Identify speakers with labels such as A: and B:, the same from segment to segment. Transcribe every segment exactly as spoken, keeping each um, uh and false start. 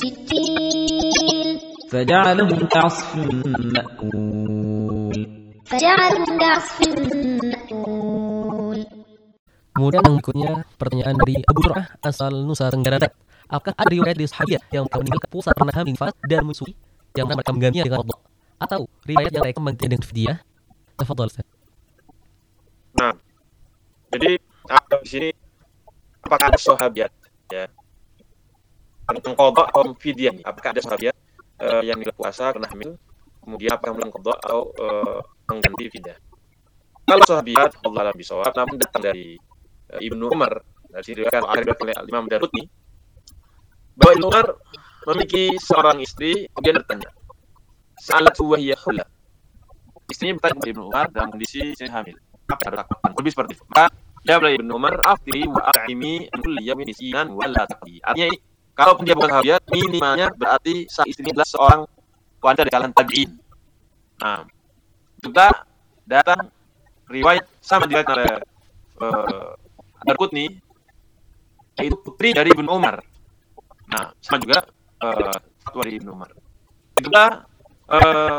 A: سجين
B: فجعلهم كعصف مأكول
A: فجعلهم كعصف مأكول.
C: Kemudian yang berikutnya pertanyaan dari Abu Zur'ah asal Nusa Tenggara Barat. Apakah ada riwayat dari sahabat yang mereka meninggal pusat pernah hamil nifas dan menyusui yang mereka menggantinya dengan qada, atau riwayat yang mereka menggantinya dengan fidyah? Tafadhal Ustaz.
D: Nah, jadi di sini apakah ada sahabat ya tentang qada atau fidyah? Apakah ada sahabat uh, yang tidak puasa karena hamil kemudian apakah melakukan qada atau uh, mengganti fidyah? Kalau sahabat Allah alam bisawab, namun datang dari uh, Ibnu Umar dari riwayat oleh Imam Darqutni bahwa Ibnu Umar memiliki seorang istri, kemudian bertanya, "Sa'alat wa hiya hulla." Istrinya bertanya kepada Ibnu Umar dalam kondisi istrinya hamil. Apa yang harus lakukan? Lebih seperti itu. Maka jawab Ibnu Umar, "Aftiri wa at'imi an kulli yawmin miskinan wa la taqdi." Artinya ini, kalau dia bukan sahabat, minimalnya berarti sang istrinya adalah seorang wanita dari kalangan tabi'in. Nah, juga datang riwayat sama diriwayatkan oleh uh, Darqutni, yaitu putri dari Ibnu Umar. Nah, sama juga uh, fatwa dari Ibnu Umar. Juga uh,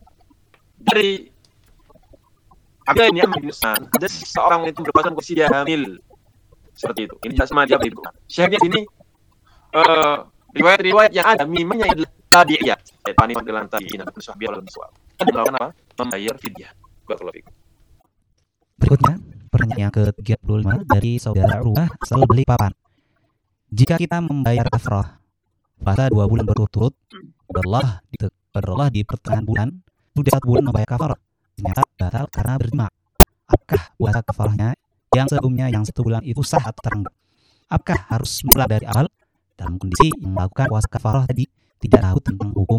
D: dari Abdullah bin Amr bin As, ada seorang wanita berpuasa kondisi dia hamil. Seperti itu. Ini sama dia Ibnu Umar. Syahidnya sini uh, riwayat-riwayat yang ada mimanya adalah tabi'iyat. Yaitu wanita dalam tabi'in atau sahabat wal niswa. Ada melakukan apa? Membayar fidyah. Barakallahu fikum.
E: Berikutnya, pertanyaan yang ke tiga puluh lima dari saudara Ruah asal Balikpapan. Jika kita membayar kafrah puasa dua bulan berturut-turut, Allah di, Allah di pertengahan bulan sudah satu bulan membayar kafrah, ternyata batal karena berjima. Apakah puasa kafrahnya yang sebelumnya yang satu bulan itu sah atau terenggut? Apakah harus mulai dari awal dalam kondisi yang melakukan puasa kafrah tadi tidak tahu tentang hukum